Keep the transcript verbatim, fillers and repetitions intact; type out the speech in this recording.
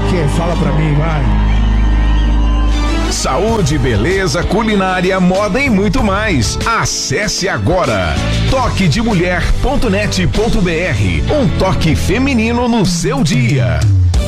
quê? Fala pra mim, vai. Saúde, beleza, culinária, moda e muito mais. Acesse agora toque de mulher ponto net ponto br. Um toque feminino no seu dia.